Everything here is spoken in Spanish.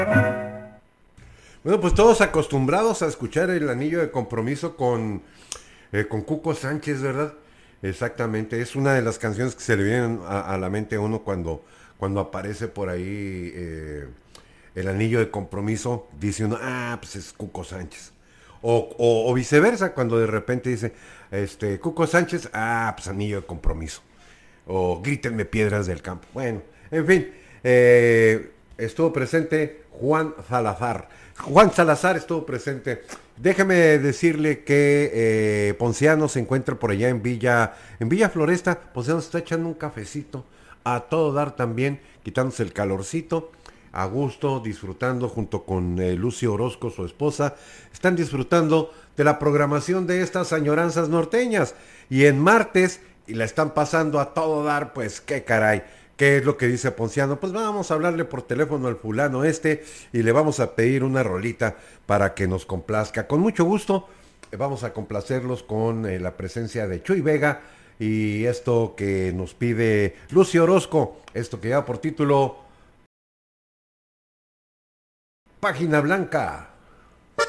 Bueno, pues todos acostumbrados a escuchar el anillo de compromiso con Cuco Sánchez, ¿verdad? Exactamente, es una de las canciones que se le vienen a la mente a uno cuando aparece por ahí el anillo de compromiso, dice uno, ah, pues es Cuco Sánchez. O viceversa, cuando de repente dice, Cuco Sánchez, ah, pues anillo de compromiso. O grítenme piedras del campo. Bueno, en fin, estuvo presente Juan Salazar. Juan Salazar estuvo presente. Déjeme decirle que Ponciano se encuentra por allá en Villa Floresta. Ponciano se está echando un cafecito a todo dar también, quitándose el calorcito, a gusto, disfrutando junto con Lucio Orozco, su esposa. Están disfrutando de la programación de estas añoranzas norteñas. Y en martes, y la están pasando a todo dar, pues qué caray. ¿Qué es lo que dice Ponciano? Pues vamos a hablarle por teléfono al fulano y le vamos a pedir una rolita para que nos complazca. Con mucho gusto vamos a complacerlos con la presencia de Chuy Vega y esto que nos pide Lucio Orozco, esto que lleva por título Página Blanca.